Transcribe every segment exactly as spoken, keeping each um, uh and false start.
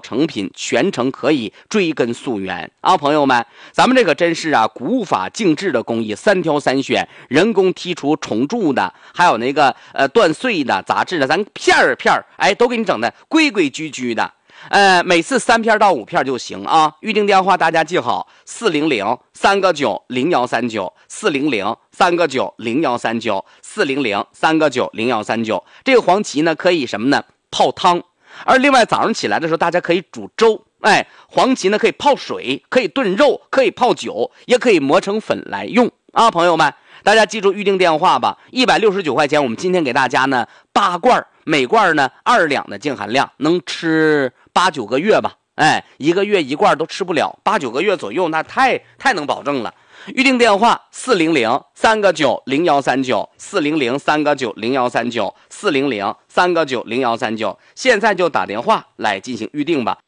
成品，全程可以追根溯源啊！朋友们，咱们这个真是啊古法精致的工艺，三挑三选，人工剔除虫蛀的，还有那个呃断碎的、杂质的，咱片儿片儿哎都给你整的规规矩矩的。呃，每次三片到五片就行啊。预定电话大家记好：四零零三个九零幺三九，四零零三个九零幺三九，四零零三个九零幺三九。这个黄芪呢，可以什么呢？泡汤。而另外早上起来的时候，大家可以煮粥。哎，黄芪呢可以泡水，可以炖肉，可以泡酒，也可以磨成粉来用啊。朋友们，大家记住预定电话吧。一百六十九块钱，我们今天给大家呢八罐，每罐呢二两的净含量，能吃八九个月吧。哎，一个月一罐都吃不了，八九个月左右，那太太能保证了。预定电话四零零三个九零幺三九，四零零三个九零幺三九，四零零三个九零幺三九，现在就打电话来进行预定吧。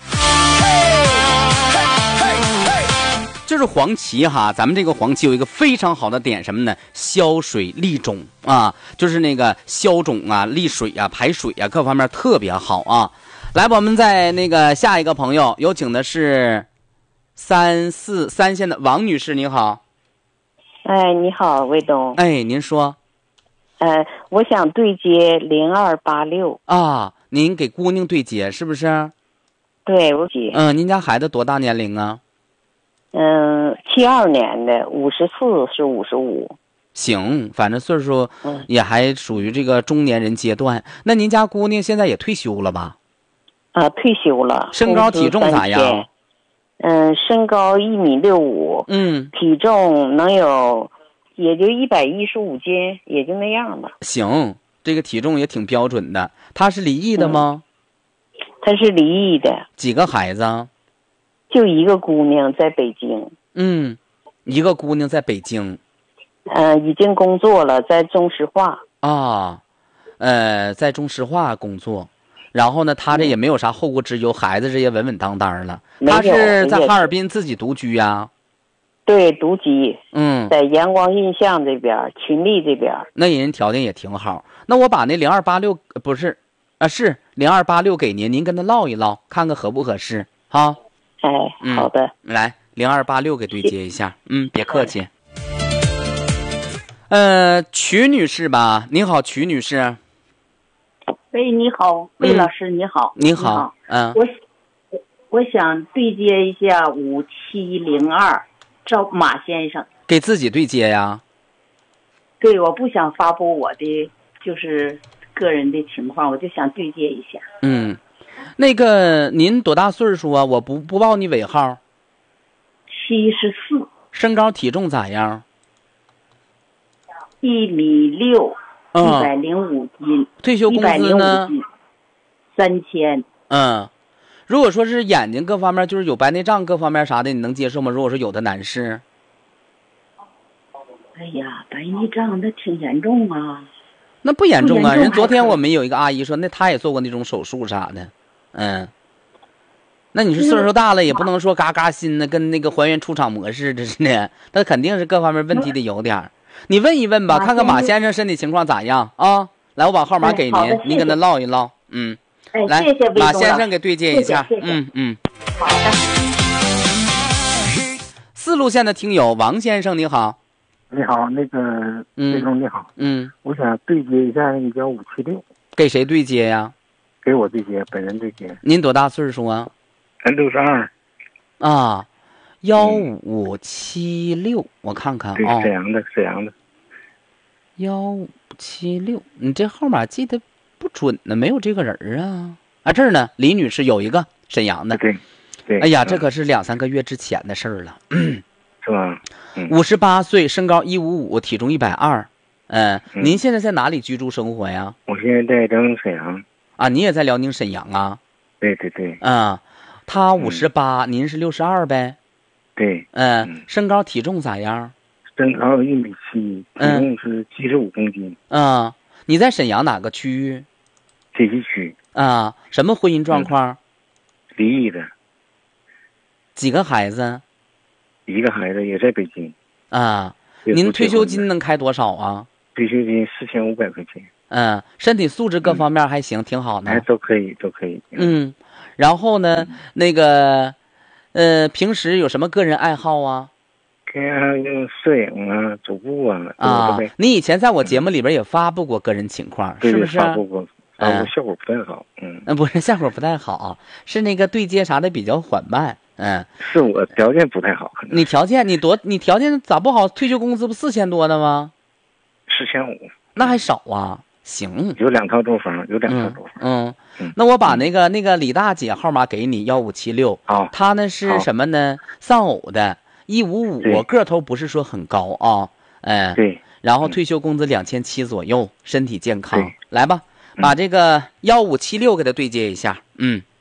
就是黄芪哈，咱们这个黄芪有一个非常好的点，什么呢？消水利肿啊，就是那个消肿啊、利水啊、排水啊，各方面特别好啊。来吧，我们在那个下一个朋友有请的是三四三线的王女士，你好。 哎，你好，魏东。 哎，您说。 呃，我想对接零二八六啊，您给姑娘对接是不是？ 对，我姐。 嗯，您家孩子多大年龄啊？ 嗯，七二年的，五十四是五十五。 行，反正岁数也还属于这个中年人阶段。嗯、那您家姑娘现在也退休了吧？ 啊，退休了。 身高体重咋样？ 嗯，身高一米六五。 嗯， 体重能有，也就一百一十五斤，也就那样吧。 行，这个体重也挺标准的。她是离异的吗？ 嗯、她是离异的。 几个孩子？ 就一个姑娘在北京。 嗯，一个姑娘在北京。 呃，已经工作了，在中石化。 啊，呃，在中石化工作。然后呢，他这也没有啥后顾之忧，孩子这也稳稳当当了。他是在哈尔滨自己独居呀、啊？ 对，独居。 嗯， 在阳光印象这边，群力这边。 那人条件也挺好。那我把那零二八六不是啊，是零二八六给您，您跟他唠一唠，看看合不合适哈。 哎，好的。 嗯、来，零二八六给对接一下。嗯，别客气。呃，曲女士吧，您好，曲女士。 喂，你好，魏老师，你好。 你好，嗯， 我我想对接一下五七零二赵马先生。 给自己对接呀？ 对，我不想发布我的就是个人的情况，我就想对接一下。 嗯，那个您多大岁数啊？我不不报你尾号。 七十四。 身高体重咋样？ 一米六。一百零五斤， 退休工资呢？ 三千。 嗯，如果说是眼睛各方面，就是有白内障各方面啥的，你能接受吗？如果说有的男士， 哎呀，白内障那挺严重啊。 那不严重啊，人昨天我们有一个阿姨说，那她也做过那种手术啥的，嗯。那你说岁数大了也不能说嘎嘎新的，跟那个还原出厂模式似的，那肯定是各方面问题得有点。你问一问吧，看看马先生身体情况咋样啊？来，我把号码给您， 哎、 您跟他唠一唠。嗯， 哎， 来， 谢谢马先生给对接一下。 谢谢谢谢嗯嗯。 好的。 四路线的听友王先生，你好。 你好，那个魏总你好。 嗯。 我想对接一下那个叫五七六。 给谁对接呀？ 给我对接，本人对接。 您多大岁数啊？ 六十二。 啊。幺五七六，我看看啊、 哦，沈阳的，沈阳的。 幺五七六，你这号码记得不准呢，没有这个人啊。啊，这儿呢，李女士有一个沈阳的。 对，对。 哎呀，这可是两三个月之前的事儿了。 是吗？ 五十八岁，身高一五五，体重一百二。嗯，您现在在哪里居住生活呀？ 我现在在辽宁沈阳。 啊，你也在辽宁沈阳啊？ 对对对。 啊，他五十八，您是六十二呗？ 对， 嗯，身高体重咋样？ 身高一米七，体重是七十五公斤。 嗯，你在沈阳哪个区域？ 铁西区。 啊，什么婚姻状况？ 嗯、离异的。 几个孩子？ 一个孩子也在北京。 啊，您退休金能开多少啊？ 退休金四千五百块钱。 嗯，身体素质各方面还行，嗯、挺好的。 哎，都可以，都可以。 嗯， 然后呢，那个，呃，平时有什么个人爱好啊？ 跟用摄影啊、走步啊。 啊，你以前在我节目里边也发布过个人情况， 嗯、 是不是？ 发布过，发布效果不太好。嗯， 嗯，不是效果不太好，是那个对接啥的比较缓慢。嗯， 是我条件不太好。 你条件你多，你条件咋不好？退休工资不四千多的吗？ 四千五， 那还少啊。行， 有两套住房，有两套住房。 嗯， 嗯那我把那个、嗯、那个李大姐号码给你，幺五七六。 好， 她呢是什么呢？丧偶的，一五五，个头不是说很高啊。哎， 对。 然后退休工资两千七左右，身体健康。来吧，把这个幺五七六给她对接一下。嗯。